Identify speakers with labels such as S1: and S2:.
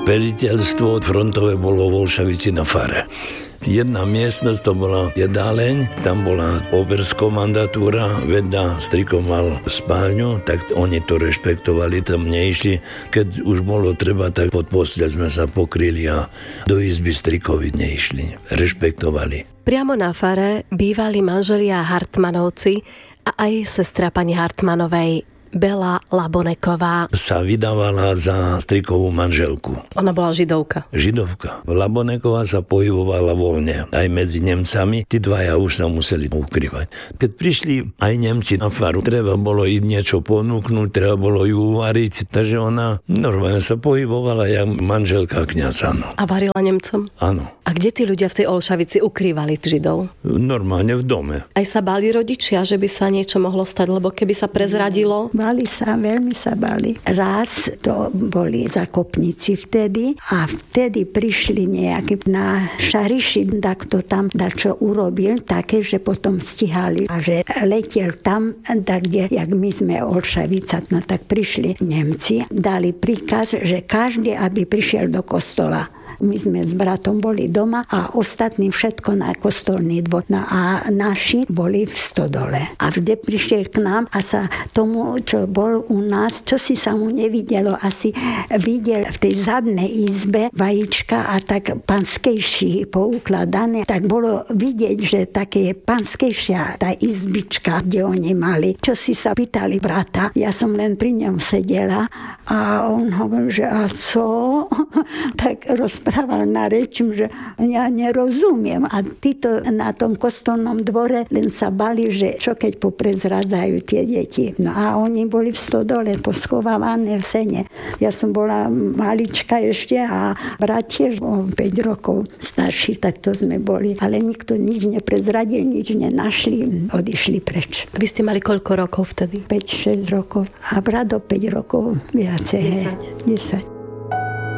S1: Veliteľstvo frontové bolo vo Olšavici na fare. Jedna miestnosť, to bola jedáleň, tam bola oberskomandátúra, vedľa striko mal spálňu, tak oni to rešpektovali, tam neišli. Keď už bolo treba, tak pod posteľ sme sa pokryli a do izby strikovi neišli. Rešpektovali.
S2: Priamo na fare bývali manželia Hartmanovci a aj sestra pani Hartmanovej, Bela Laboneková.
S1: Sa vydávala za strikovú manželku.
S2: Ona bola židovka.
S1: Židovka. Laboneková sa pohybovala voľne. Aj medzi Nemcami. Tí dvaja už sa museli ukrývať. Keď prišli aj Nemci na faru, treba bolo im niečo ponúknuť, treba bolo ju uvariť. Takže ona normálne sa pohybovala jak manželka kňaza.
S2: A varila Nemcom?
S1: Áno.
S2: A kde tí ľudia v tej Olšavici ukrývali Židov?
S1: Normálne v dome.
S2: Aj sa báli rodičia, že by sa niečo mohlo stať, lebo keby sa prezradilo?
S3: Báli sa, veľmi sa báli. Raz to boli zakopníci vtedy a vtedy prišli nejaký na Šariši, tak to tam dačo urobil, také, že potom stihali a že letiel tam, tak kde, jak my sme Olšavica, no tak prišli Nemci, dali príkaz, že každý, aby prišiel do kostola. My sme s bratom boli doma a ostatní všetko na kostolný dvor. No a naši boli v stodole. A vždy prišiel k nám a sa tomu, čo bol u nás, čo si sa mu nevidelo, asi videl v tej zadnej izbe vajíčka a tak panskejší poukladané, tak bolo vidieť, že také panskejšia tá izbička, kde oni mali. Čo si sa pýtali brata, ja som len pri ňom sedela a on hovoril, že a co? Tak rozprával na rečím, že ja nerozumiem. A títo na tom kostolnom dvore len sa bali, že čo keď poprezradzajú tie deti. No a oni boli v stodole poschovávané v sene. Ja som bola malička ešte a brat tiež 5 rokov starší, tak to sme boli. Ale nikto nič neprezradil, nič nenašli, odišli preč.
S2: Vy ste mali koľko rokov vtedy?
S3: 5-6 rokov. A brat o 5 rokov viacej.
S2: 10.